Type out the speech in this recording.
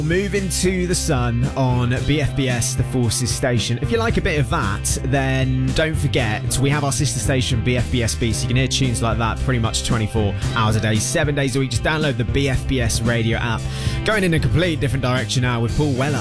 Moving to the Sun on BFBS, the Forces station. If you like a bit of that, then don't forget we have our sister station BFBSB, so you can hear tunes like that pretty much 24 hours a day, 7 days a week. Just download the BFBS radio app. Going in a complete different direction now with Paul Weller.